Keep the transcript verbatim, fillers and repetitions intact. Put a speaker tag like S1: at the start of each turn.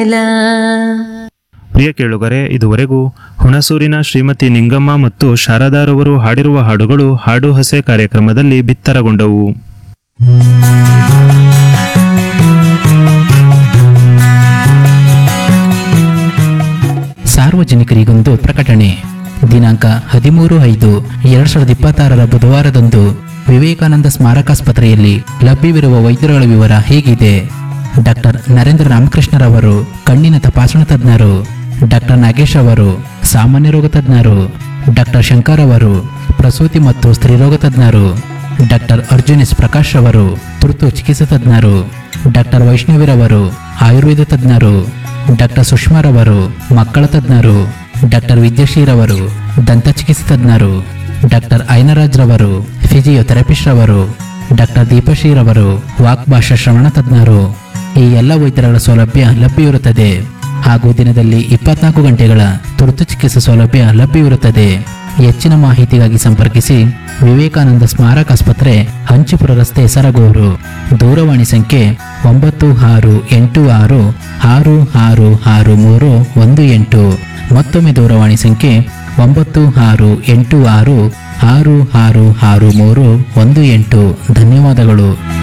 S1: ಪ್ರಿಯ ಕೇಳುಗರೆ, ಇದುವರೆಗೂ ಹುಣಸೂರಿನ ಶ್ರೀಮತಿ ನಿಂಗಮ್ಮ ಮತ್ತು ಶಾರದಾರವರು ಹಾಡಿರುವ ಹಾಡುಗಳು ಹಾಡು ಹಸೆ ಕಾರ್ಯಕ್ರಮದಲ್ಲಿ ಬಿತ್ತರಗೊಂಡವು.
S2: ಸಾರ್ವಜನಿಕರಿಗೊಂದು ಪ್ರಕಟಣೆ. ದಿನಾಂಕ ಹದಿಮೂರು ಐದು ಎರಡ್ ಸಾವಿರದ ಇಪ್ಪತ್ತಾರರ ಬುಧವಾರದಂದು ವಿವೇಕಾನಂದ ಸ್ಮಾರಕಾಸ್ಪತ್ರೆಯಲ್ಲಿ ಲಭ್ಯವಿರುವ ವೈದ್ಯರುಗಳ ವಿವರ ಹೀಗಿದೆ. ಡಾಕ್ಟರ್ ನರೇಂದ್ರ ರಾಮಕೃಷ್ಣರವರು ಕಣ್ಣಿನ ತಪಾಸಣಾ ತಜ್ಞರು, ಡಾಕ್ಟರ್ ನಾಗೇಶ್ ಅವರು ಸಾಮಾನ್ಯ ರೋಗ ತಜ್ಞರು, ಡಾಕ್ಟರ್ ಶಂಕರ್ ಅವರು ಪ್ರಸೂತಿ ಮತ್ತು ಸ್ತ್ರೀರೋಗ ತಜ್ಞರು, ಡಾಕ್ಟರ್ ಅರ್ಜುನ್ ಎಸ್ ಪ್ರಕಾಶ್ ಅವರು ತುರ್ತು ಚಿಕಿತ್ಸಾ ತಜ್ಞರು, ಡಾಕ್ಟರ್ ವೈಷ್ಣವಿರವರು ಆಯುರ್ವೇದ ತಜ್ಞರು, ಡಾಕ್ಟರ್ ಸುಷ್ಮಾರವರು ಮಕ್ಕಳ ತಜ್ಞರು, ಡಾಕ್ಟರ್ ವಿದ್ಯಾಶ್ರೀರವರು ದಂತ ಚಿಕಿತ್ಸಾ ತಜ್ಞರು, ಡಾಕ್ಟರ್ ಐನರಾಜ್ ರವರು ಫಿಸಿಯೋಥೆರಪಿಸ್ಟ್ ರವರು, ಡಾಕ್ಟರ್ ದೀಪಶ್ರೀರವರು ವಾಕ್ಭಾಷಾ ಶ್ರವಣ ತಜ್ಞರು. ಈ ಎಲ್ಲ ವೈದ್ಯರುಗಳ ಸೌಲಭ್ಯ ಲಭ್ಯವಿರುತ್ತದೆ ಹಾಗೂ ದಿನದಲ್ಲಿ ಇಪ್ಪತ್ನಾಲ್ಕು ಗಂಟೆಗಳ ತುರ್ತು ಚಿಕಿತ್ಸಾ ಸೌಲಭ್ಯ ಲಭ್ಯವಿರುತ್ತದೆ. ಹೆಚ್ಚಿನ ಮಾಹಿತಿಗಾಗಿ ಸಂಪರ್ಕಿಸಿ ವಿವೇಕಾನಂದ ಸ್ಮಾರಕ ಆಸ್ಪತ್ರೆ, ಹಂಚಿಪುರ ರಸ್ತೆ, ಸರಗೂರು. ದೂರವಾಣಿ ಸಂಖ್ಯೆ ಒಂಬತ್ತು ಆರು ಎಂಟು ಆರು ಆರು ಆರು ಆರು ಮೂರು ಒಂದು ಎಂಟು. ಮತ್ತೊಮ್ಮೆ ದೂರವಾಣಿ ಸಂಖ್ಯೆ ಒಂಬತ್ತು ಆರು ಎಂಟು ಆರು ಆರು ಆರು ಆರು ಮೂರು ಒಂದು ಎಂಟು. ಧನ್ಯವಾದಗಳು.